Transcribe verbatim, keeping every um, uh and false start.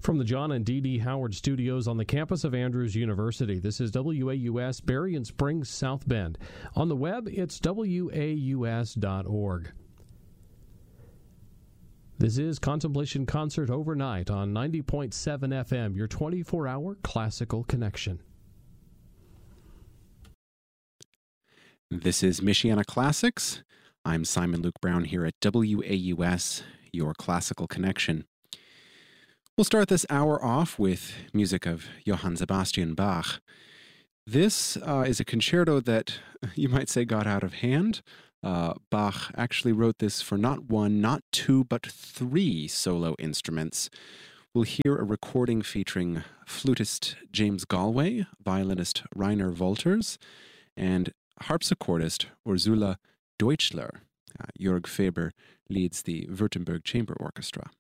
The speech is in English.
From the John and Dee Dee Howard Studios on the campus of Andrews University, this is W A U S Berrien Springs, South Bend. On the web, it's W A U S dot org. This is Contemplation Concert Overnight on ninety point seven F M, your twenty-four hour classical connection. This is Michiana Classics. I'm Simon Luke Brown here at W A U S, your classical connection. We'll start this hour off with music of Johann Sebastian Bach. This uh, is a concerto that you might say got out of hand. Uh, Bach actually wrote this for not one, not two, but three solo instruments. We'll hear a recording featuring flutist James Galway, violinist Rainer Wolters, and harpsichordist Ursula Deutschler. Uh, Jörg Faber leads the Württemberg Chamber Orchestra.